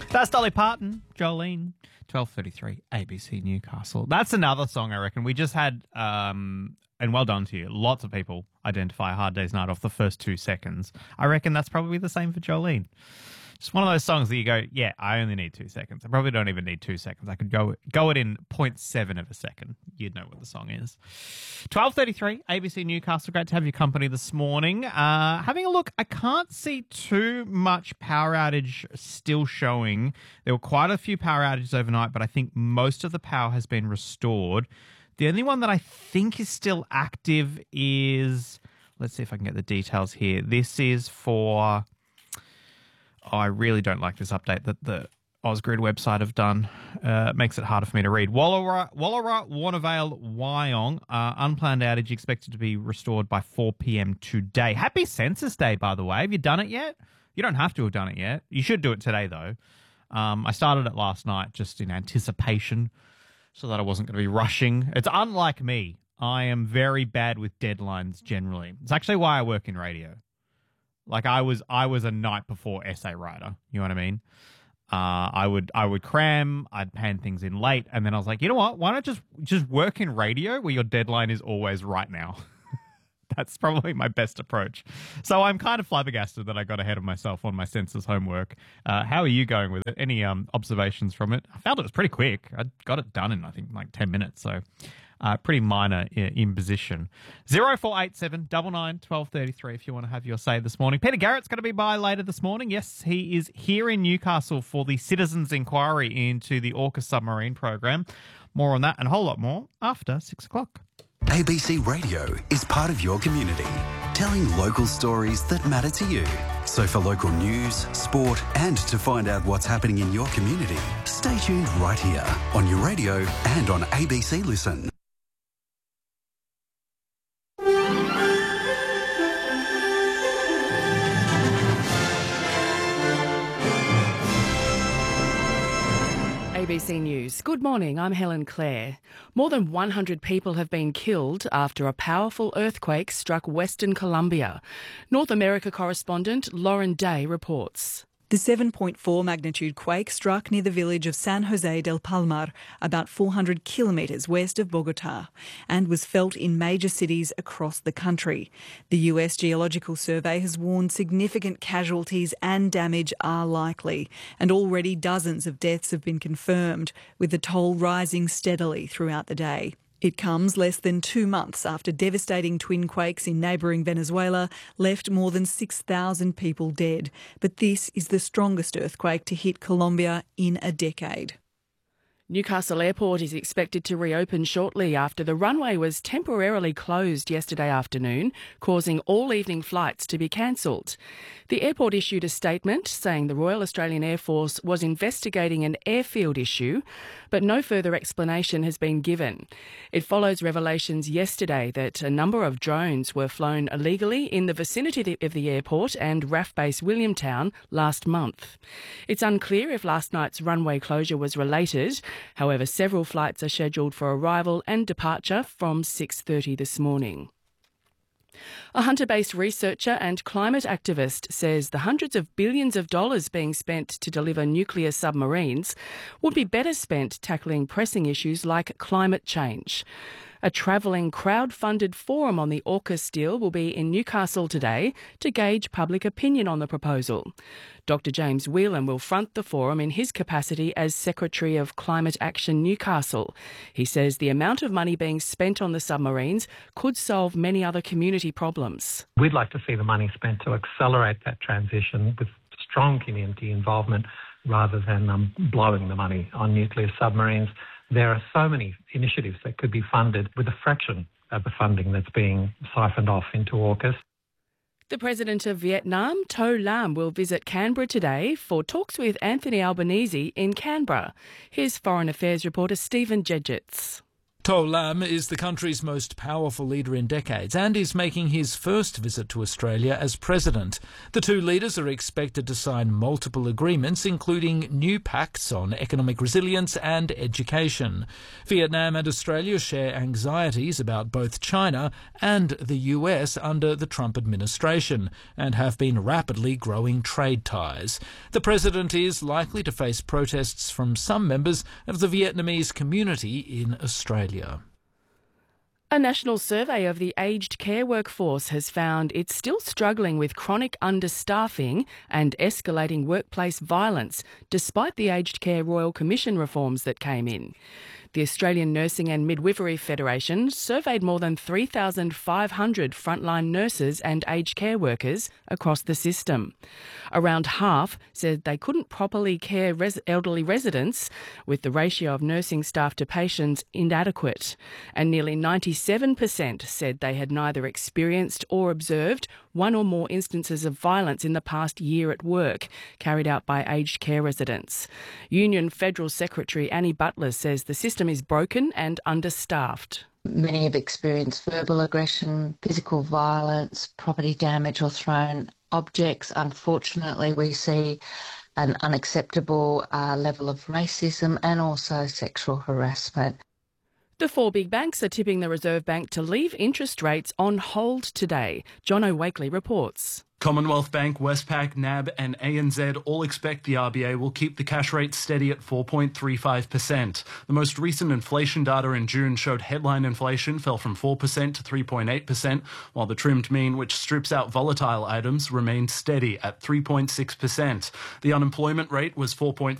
That's Dolly Parton, Jolene. 12:33, ABC Newcastle. That's another song I reckon. We just had, and well done to you, lots of people identify Hard Day's Night off the first 2 seconds. I reckon that's probably the same for Jolene. Just one of those songs that you go, yeah, I only need 2 seconds. I probably don't even need 2 seconds. I could go it in 0.7 of a second. You'd know what the song is. 12:33, ABC Newcastle. Great to have your company this morning. Having a look, I can't see too much power outage still showing. There were quite a few power outages overnight, but I think most of the power has been restored. The only one that I think is still active is, let's see if I can get the details here. This is for... Oh, I really don't like this update that the Ausgrid website have done. It makes it harder for me to read. Wallara, Warnervale, Wyong. Unplanned outage expected to be restored by 4 p.m. today. Happy Census Day, by the way. Have you done it yet? You don't have to have done it yet. You should do it today, though. I started it last night just in anticipation so that I wasn't going to be rushing. It's unlike me. I am very bad with deadlines generally. It's actually why I work in radio. Like I was a night before essay writer. You know what I mean? I would cram, I'd pan things in late, and then I was like, you know what? Why not just work in radio where your deadline is always right now? That's probably my best approach. So I'm kind of flabbergasted that I got ahead of myself on my census homework. How are you going with it? Any observations from it? I found it was pretty quick. I got it done in, I think, like 10 minutes. So pretty minor imposition. 0487 99 1233 if you want to have your say this morning. Peter Garrett's going to be by later this morning. Yes, he is here in Newcastle for the Citizens' Inquiry into the AUKUS submarine program. More on that and a whole lot more after 6 o'clock. ABC Radio is part of your community, telling local stories that matter to you. So for local news, sport and to find out what's happening in your community, stay tuned right here on your radio and on ABC Listen. ABC News. Good morning, I'm Helen Clare. More than 100 people have been killed after a powerful earthquake struck Western Colombia. North America correspondent Lauren Day reports. The 7.4 magnitude quake struck near the village of San Jose del Palmar, about 400 kilometres west of Bogota, and was felt in major cities across the country. The US Geological Survey has warned significant casualties and damage are likely, and already dozens of deaths have been confirmed, with the toll rising steadily throughout the day. It comes less than 2 months after devastating twin quakes in neighbouring Venezuela left more than 6,000 people dead. But this is the strongest earthquake to hit Colombia in a decade. Newcastle Airport is expected to reopen shortly after the runway was temporarily closed yesterday afternoon, causing all evening flights to be cancelled. The airport issued a statement saying the Royal Australian Air Force was investigating an airfield issue, but no further explanation has been given. It follows revelations yesterday that a number of drones were flown illegally in the vicinity of the airport and RAF base Williamtown last month. It's unclear if last night's runway closure was related. However, several flights are scheduled for arrival and departure from 6:30 this morning. A Hunter-based researcher and climate activist says the hundreds of billions of dollars being spent to deliver nuclear submarines would be better spent tackling pressing issues like climate change. A travelling crowd-funded forum on the AUKUS deal will be in Newcastle today to gauge public opinion on the proposal. Dr James Whelan will front the forum in his capacity as Secretary of Climate Action Newcastle. He says the amount of money being spent on the submarines could solve many other community problems. We'd like to see the money spent to accelerate that transition with strong community involvement rather than blowing the money on nuclear submarines. There are so many initiatives that could be funded with a fraction of the funding that's being siphoned off into AUKUS. The President of Vietnam, To Lam, will visit Canberra today for talks with Anthony Albanese in Canberra. Here's Foreign Affairs reporter Stephen Jedgetts. To Lam is the country's most powerful leader in decades and is making his first visit to Australia as president. The two leaders are expected to sign multiple agreements, including new pacts on economic resilience and education. Vietnam and Australia share anxieties about both China and the US under the Trump administration and have been rapidly growing trade ties. The president is likely to face protests from some members of the Vietnamese community in Australia. A national survey of the aged care workforce has found it's still struggling with chronic understaffing and escalating workplace violence, despite the Aged Care Royal Commission reforms that came in. The Australian Nursing and Midwifery Federation surveyed more than 3,500 frontline nurses and aged care workers across the system. Around half said they couldn't properly care elderly residents, with the ratio of nursing staff to patients inadequate. And nearly 97% said they had neither experienced or observed one or more instances of violence in the past year at work, carried out by aged care residents. Union Federal Secretary Annie Butler says the system is broken and understaffed. Many have experienced verbal aggression, physical violence, property damage or thrown objects. Unfortunately, we see an unacceptable level of racism and also sexual harassment. The four big banks are tipping the Reserve Bank to leave interest rates on hold today. Jono Wakely reports. Commonwealth Bank, Westpac, NAB and ANZ all expect the RBA will keep the cash rate steady at 4.35%. The most recent inflation data in June showed headline inflation fell from 4% to 3.8%, while the trimmed mean, which strips out volatile items, remained steady at 3.6%. The unemployment rate was 4.5%